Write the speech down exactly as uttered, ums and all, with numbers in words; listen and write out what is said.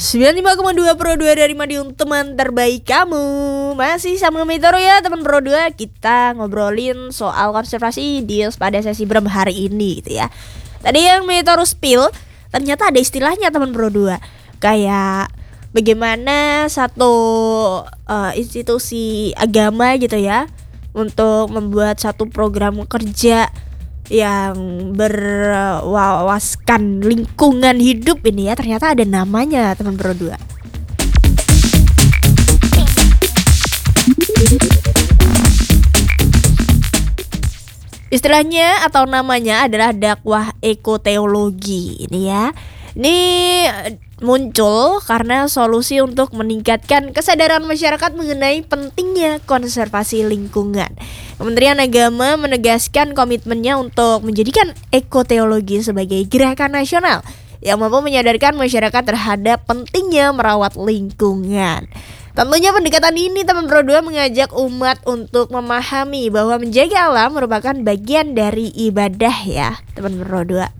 sembilan puluh lima koma dua Pro dua dari Madiun, teman terbaik kamu. Masih sama Metro ya teman Pro dua. Kita ngobrolin soal konservasi deals pada sesi berem hari ini gitu ya. Tadi yang Metro spill, ternyata ada istilahnya teman Pro dua. Kayak bagaimana satu uh, institusi agama gitu ya, untuk membuat satu program kerja yang berwawaskan lingkungan hidup ini ya, ternyata ada namanya teman Pro dua. Istilahnya atau namanya adalah dakwah ekoteologi ini ya. Ini muncul karena solusi untuk meningkatkan kesadaran masyarakat mengenai pentingnya konservasi lingkungan. Kementerian Agama menegaskan komitmennya untuk menjadikan ekoteologi sebagai gerakan nasional yang mampu menyadarkan masyarakat terhadap pentingnya merawat lingkungan. Tentunya pendekatan ini teman Pro dua mengajak umat untuk memahami bahwa menjaga alam merupakan bagian dari ibadah ya teman Pro dua.